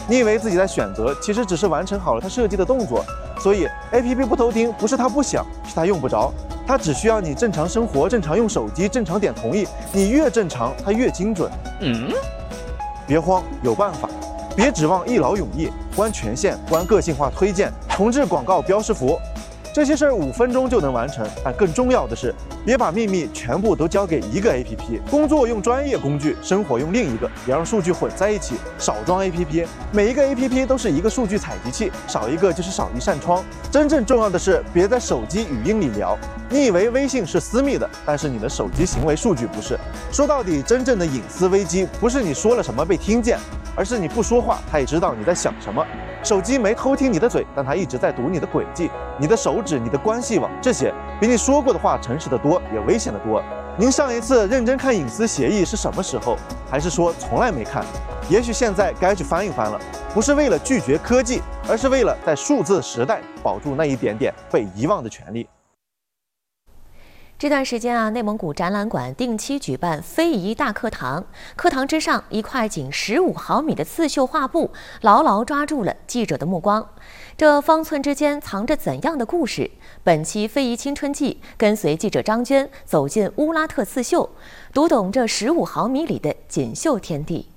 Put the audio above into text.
你以为自己在选择，其实只是完成好了它设计的动作。所以 APP 不偷听，不是它不想，是它用不着。它只需要你正常生活、正常用手机、正常点同意，你越正常，它越精准。别慌，有办法。别指望一劳永逸，关权限，关个性化推荐，重置广告标识符。这些事儿5分钟就能完成，但更重要的是，别把秘密全部都交给一个 APP。工作用专业工具，生活用另一个，别让数据混在一起。少装 APP， 每一个 APP 都是一个数据采集器，少一个就是少一扇窗。真正重要的是，别在手机语音里聊。你以为微信是私密的，但是你的手机行为数据不是。说到底，真正的隐私危机不是你说了什么被听见，而是你不说话，他也知道你在想什么。手机没偷听你的嘴，但它一直在读你的轨迹、你的手指、你的关系网，这些比你说过的话诚实的多，也危险的多。您上一次认真看隐私协议是什么时候？还是说从来没看？也许现在该去翻一翻了，不是为了拒绝科技，而是为了在数字时代保住那一点点被遗忘的权利。 这段时间内蒙古展览馆定期举办非遗大课堂，课堂之上一块仅15毫米的刺绣画布，牢牢抓住了记者的目光。这方寸之间藏着怎样的故事？本期《非遗青春记》跟随记者张娟走进乌拉特刺绣，读懂这15毫米里的锦绣天地。